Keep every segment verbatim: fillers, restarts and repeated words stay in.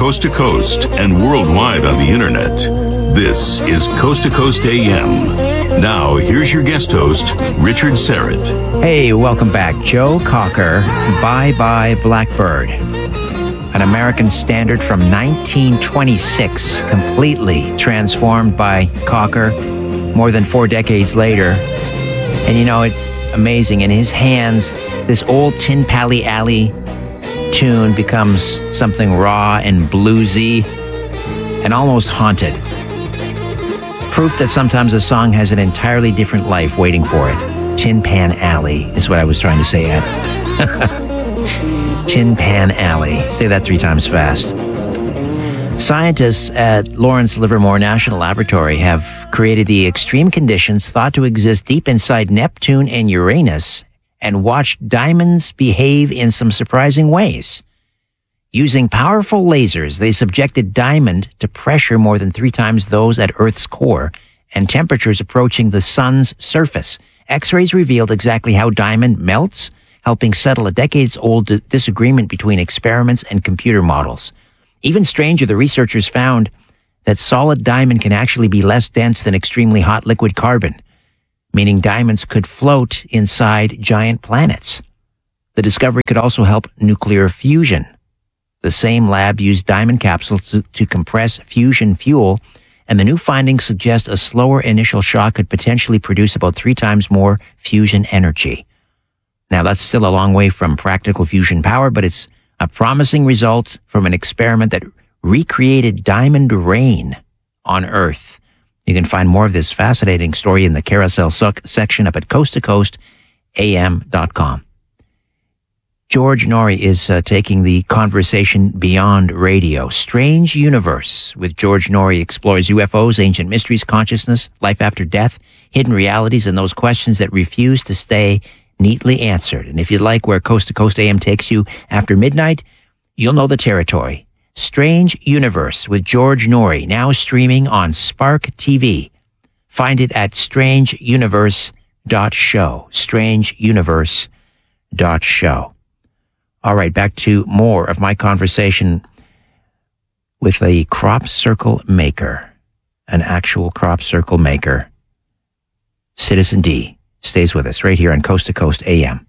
coast to coast and worldwide on the internet. This is Coast to Coast A M. Now, here's your guest host, Richard Syrett. Hey, welcome back. Joe Cocker, Bye Bye Blackbird. An American standard from nineteen twenty-six, completely transformed by Cocker more than four decades later. And you know, it's amazing. In his hands, this old Tin Pally Alley tune becomes something raw and bluesy and almost haunted. Proof that sometimes a song has an entirely different life waiting for it. Tin Pan Alley is what I was trying to say, Ed. Tin Pan Alley. Say that three times fast. Scientists at Lawrence Livermore National Laboratory have created the extreme conditions thought to exist deep inside Neptune and Uranus and watched diamonds behave in some surprising ways. Using powerful lasers, they subjected diamond to pressure more than three times those at Earth's core and temperatures approaching the sun's surface. X-rays revealed exactly how diamond melts, helping settle a decades-old disagreement between experiments and computer models. Even stranger, the researchers found that solid diamond can actually be less dense than extremely hot liquid carbon, meaning diamonds could float inside giant planets. The discovery could also help nuclear fusion. The same lab used diamond capsules to, to compress fusion fuel, and the new findings suggest a slower initial shock could potentially produce about three times more fusion energy. Now, that's still a long way from practical fusion power, but it's a promising result from an experiment that recreated diamond rain on Earth. You can find more of this fascinating story in the carousel section up at coast to coast A M dot com. George Noory is uh, taking the conversation beyond radio. Strange Universe with George Noory explores U F Os, ancient mysteries, consciousness, life after death, hidden realities, and those questions that refuse to stay neatly answered. And if you like where Coast to Coast A M takes you after midnight, you'll know the territory. Strange Universe with George Noory, now streaming on Spark T V. Find it at strange universe dot show. strange universe dot show. All right, back to more of my conversation with a crop circle maker, an actual crop circle maker. Citizen D stays with us right here on Coast to Coast A M.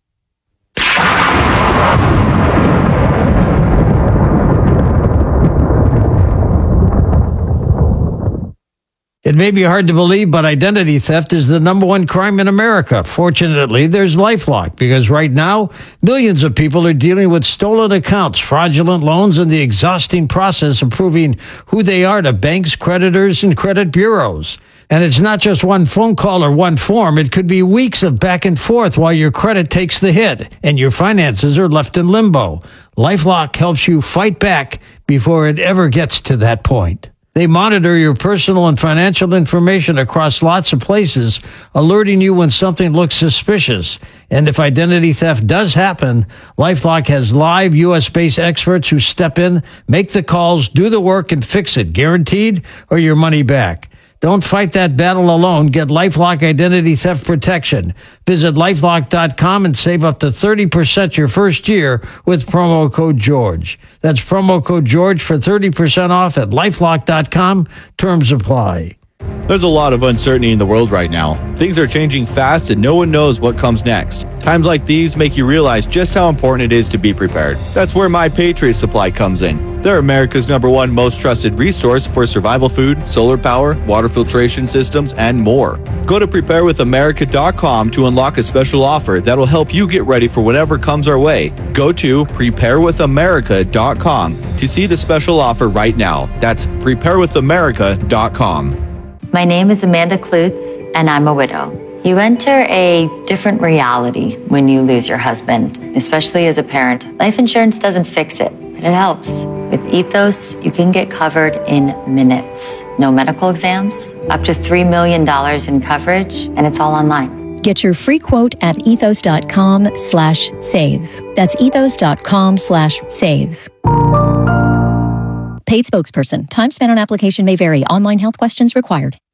It may be hard to believe, but identity theft is the number one crime in America. Fortunately, there's LifeLock, because right now, millions of people are dealing with stolen accounts, fraudulent loans, and the exhausting process of proving who they are to banks, creditors, and credit bureaus. And it's not just one phone call or one form. It could be weeks of back and forth while your credit takes the hit and your finances are left in limbo. LifeLock helps you fight back before it ever gets to that point. They monitor your personal and financial information across lots of places, alerting you when something looks suspicious. And if identity theft does happen, LifeLock has live U S-based experts who step in, make the calls, do the work, and fix it, guaranteed, or your money back. Don't fight that battle alone. Get LifeLock Identity Theft Protection. Visit lifelock dot com and save up to thirty percent your first year with promo code George. That's promo code George for thirty percent off at lifelock dot com. Terms apply. There's a lot of uncertainty in the world right now. Things are changing fast and no one knows what comes next. Times like these make you realize just how important it is to be prepared. That's where My Patriot Supply comes in. They're America's number one most trusted resource for survival food, solar power, water filtration systems, and more. Go to prepare with america dot com to unlock a special offer that'll help you get ready for whatever comes our way. Go to prepare with america dot com to see the special offer right now. That's prepare with america dot com. My name is Amanda Klutz, and I'm a widow. You enter a different reality when you lose your husband, especially as a parent. Life insurance doesn't fix it, but it helps. With Ethos, you can get covered in minutes. No medical exams, up to three million dollars in coverage, and it's all online. Get your free quote at ethos dot com slash save. That's ethos dot com slash save. Paid spokesperson. Time spent on application may vary. Online health questions required.